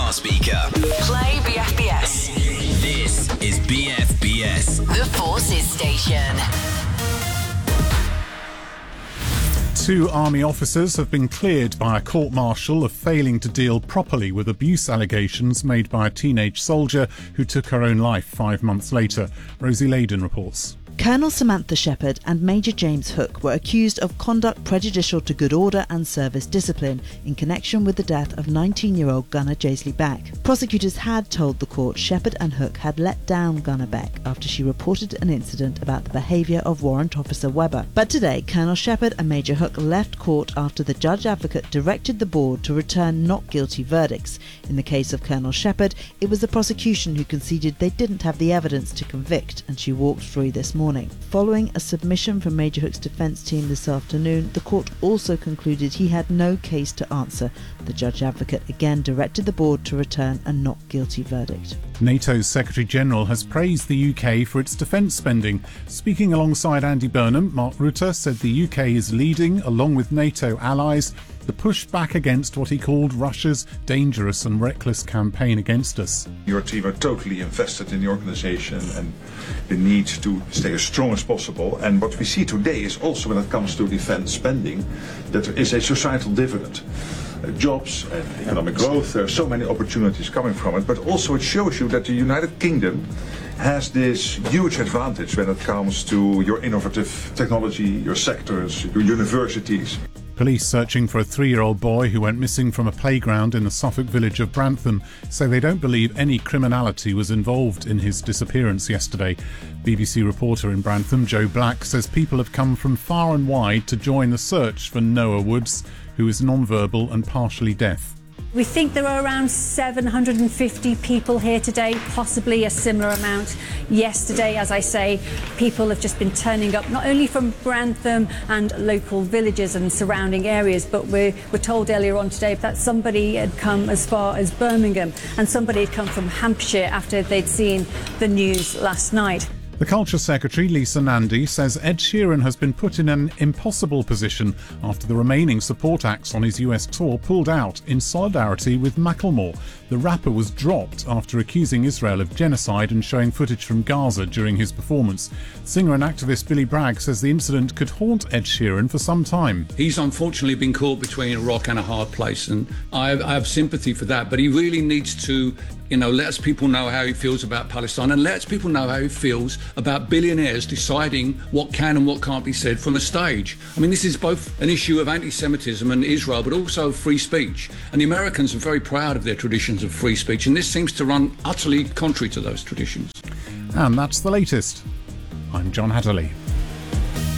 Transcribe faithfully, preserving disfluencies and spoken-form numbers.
smart speaker. Play B F B S. This is B F B S. The Forces Station. Two army officers have been cleared by a court-martial of failing to deal properly with abuse allegations made by a teenage soldier who took her own life five months later. Rosie Layden reports. Colonel Samantha Shepherd and Major James Hook were accused of conduct prejudicial to good order and service discipline in connection with the death of nineteen-year-old Gunner Jaisley Beck. Prosecutors had told the court Shepherd and Hook had let down Gunner Beck after she reported an incident about the behaviour of Warrant Officer Webber. But today, Colonel Shepherd and Major Hook left court after the judge advocate directed the board to return not guilty verdicts. In the case of Colonel Shepherd, it was the prosecution who conceded they didn't have the evidence to convict, and she walked free this morning. Following a submission from Major Hook's defence team this afternoon, the court also concluded he had no case to answer. The judge advocate again directed the board to return a not guilty verdict. NATO's Secretary-General has praised the U K for its defence spending. Speaking alongside Andy Burnham, Mark Rutte said the U K is leading, along with NATO allies, the push back against what he called Russia's dangerous and reckless campaign against us. Your team are totally invested in the organisation and the need to stay as strong as possible. And what we see today is also, when it comes to defence spending, that there is a societal dividend. Uh, jobs and economic growth, there are so many opportunities coming from it, but also it shows you that the United Kingdom has this huge advantage when it comes to your innovative technology, your sectors, your universities. Police searching for a three-year-old boy who went missing from a playground in the Suffolk village of Brantham say they don't believe any criminality was involved in his disappearance yesterday. B B C reporter in Brantham, Joe Black, says people have come from far and wide to join the search for Noah Woods, who is non-verbal and partially deaf. We think there are around seven hundred fifty people here today, possibly a similar amount yesterday. As I say, people have just been turning up, not only from Brantham and local villages and surrounding areas, but we were told earlier on today that somebody had come as far as Birmingham and somebody had come from Hampshire after they'd seen the news last night. The Culture Secretary, Lisa Nandy, says Ed Sheeran has been put in an impossible position after the remaining support acts on his U S tour pulled out in solidarity with Macklemore. The rapper was dropped after accusing Israel of genocide and showing footage from Gaza during his performance. Singer and activist Billy Bragg says the incident could haunt Ed Sheeran for some time. He's unfortunately been caught between a rock and a hard place, and I have, I have sympathy for that, but he really needs to, you know, let us people know how he feels about Palestine, and let people know how he feels about billionaires deciding what can and what can't be said from a stage. I mean, this is both an issue of anti-Semitism and Israel, but also free speech. And the Americans are very proud of their traditions of free speech, and this seems to run utterly contrary to those traditions. And that's the latest. I'm John Hatterley.